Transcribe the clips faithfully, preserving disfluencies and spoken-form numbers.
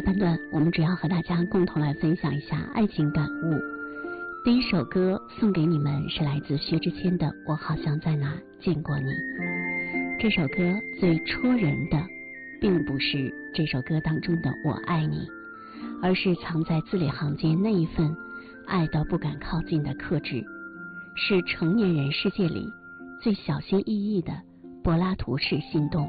下半段我们主要和大家共同来分享一下爱情感悟。第一首歌送给你们是来自薛之谦的《我好像在哪见过你》。这首歌最戳人的并不是这首歌当中的我爱你，而是藏在字里行间那一份爱到不敢靠近的克制，是成年人世界里最小心翼翼的柏拉图式心动。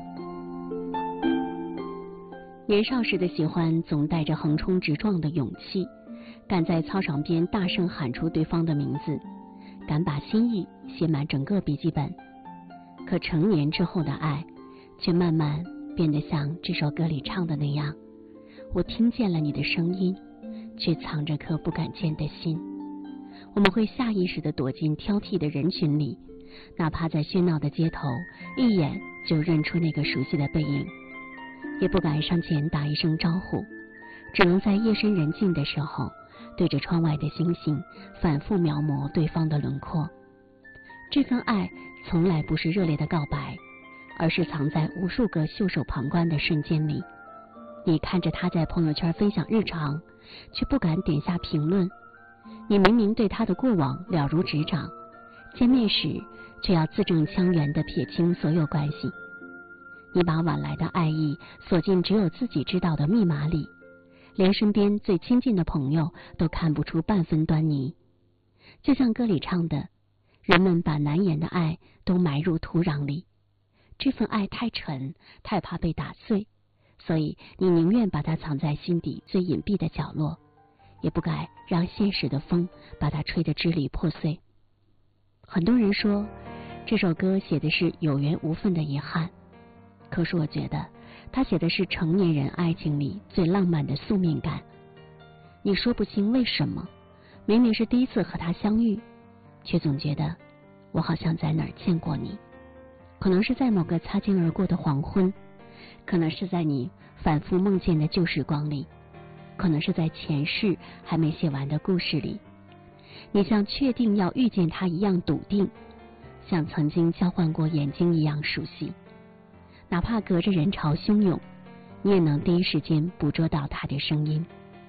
年少时的喜欢总带着横冲直撞的勇气，敢在操场边大声喊出对方的名字，敢把心意写满整个笔记本。可成年之后的爱却慢慢变得像这首歌里唱的那样，我听见了你的声音，却藏着颗不敢见的心。我们会下意识地躲进挑剔的人群里，哪怕在喧闹的街头一眼就认出那个熟悉的背影，也不敢上前打一声招呼，只能在夜深人静的时候对着窗外的星星反复描摹对方的轮廓。这份爱从来不是热烈的告白，而是藏在无数个袖手旁观的瞬间里。你看着他在朋友圈分享日常，却不敢点下评论。你明明对他的过往了如指掌，见面时却要字正腔圆地撇清所有关系。你把晚来的爱意锁进只有自己知道的密码里，连身边最亲近的朋友都看不出半分端倪。就像歌里唱的，人们把难言的爱都埋入土壤里，这份爱太沉，太怕被打碎，所以你宁愿把它藏在心底最隐蔽的角落，也不敢让现实的风把它吹得支离破碎。很多人说这首歌写的是有缘无分的遗憾，可是我觉得他写的是成年人爱情里最浪漫的宿命感。你说不清为什么，明明是第一次和他相遇，却总觉得我好像在哪儿见过你。可能是在某个擦肩而过的黄昏，可能是在你反复梦见的旧时光里，可能是在前世还没写完的故事里。你像确定要遇见他一样笃定，像曾经交换过眼睛一样熟悉。哪怕隔着人潮汹涌，你也能第一时间捕捉到他的声音。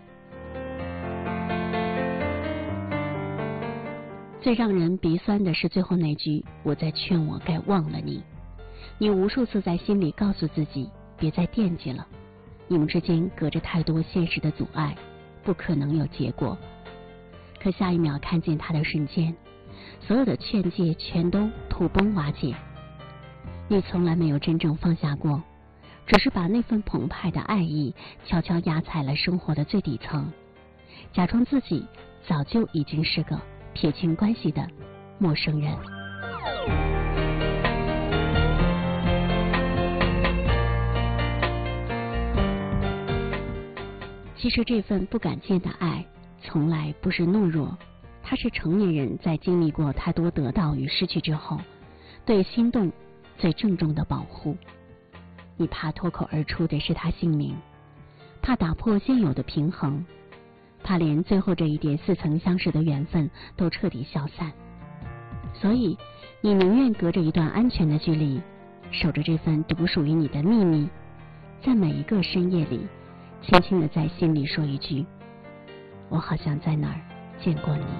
最让人鼻酸的是最后那句我在劝我该忘了你。你无数次在心里告诉自己别再惦记了，你们之间隔着太多现实的阻碍，不可能有结果。可下一秒看见他的瞬间，所有的劝诫全都土崩瓦解。你从来没有真正放下过，只是把那份澎湃的爱意悄悄压在了生活的最底层，假装自己早就已经是个撇清关系的陌生人。其实这份不敢见的爱从来不是懦弱，它是成年人在经历过太多得到与失去之后对心动最郑重的保护。你怕脱口而出的是他姓名，怕打破现有的平衡，怕连最后这一点似曾相识的缘分都彻底消散。所以你宁愿隔着一段安全的距离，守着这份独属于你的秘密，在每一个深夜里轻轻地在心里说一句我好像在哪儿见过你。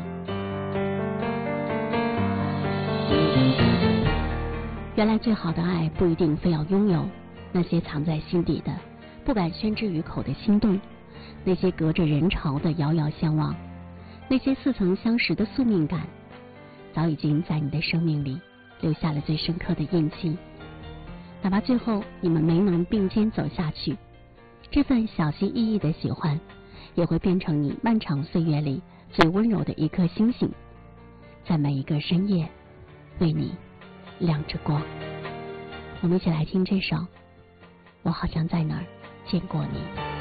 原来最好的爱不一定非要拥有，那些藏在心底的不敢宣之于口的心动，那些隔着人潮的遥遥相望，那些似曾相识的宿命感，早已经在你的生命里留下了最深刻的印记。哪怕最后你们没能并肩走下去，这份小心翼翼的喜欢也会变成你漫长岁月里最温柔的一颗星星，在每一个深夜为你亮着光。我们一起来听这首我好像在哪儿见过你。